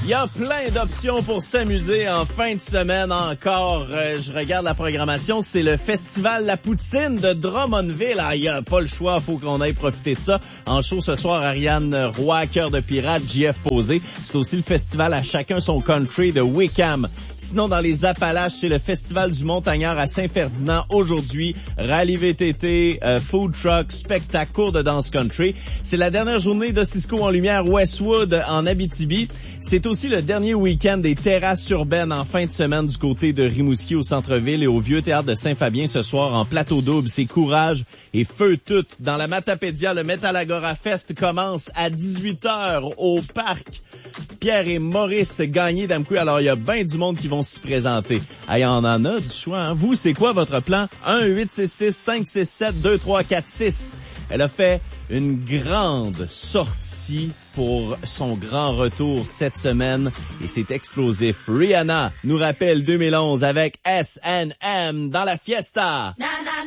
Il y a plein d'options pour s'amuser en fin de semaine encore. Je regarde la programmation, c'est le festival La Poutine de Drummondville. Il n'y a pas le choix, faut qu'on aille profiter de ça. En show ce soir, Ariane Roy, Cœur de Pirate, JF Posé. C'est aussi le festival À chacun son country de Wickham. Sinon, dans les Appalaches, c'est le festival du Montagnard à Saint-Ferdinand aujourd'hui. Rallye VTT, food truck, spectacle, cours de danse country. C'est la dernière journée de Cisco en lumière Westwood en Abitibi. C'est aussi le dernier week-end des terrasses urbaines en fin de semaine du côté de Rimouski au centre-ville et au vieux théâtre de Saint-Fabien ce soir en plateau double. C'est courage et feu tout. Dans la Matapédia, le Metalagora Fest commence à 18h au parc Pierre et Maurice Gagné d'Amqui. Alors, il y a bien du monde qui vont s'y présenter. Hey, on en a du choix, hein? Vous, c'est quoi votre plan? 1-866-567-2346. Elle a fait une grande sortie pour son grand retour cette semaine et c'est explosif. Rihanna nous rappelle 2011 avec S&M dans la fiesta.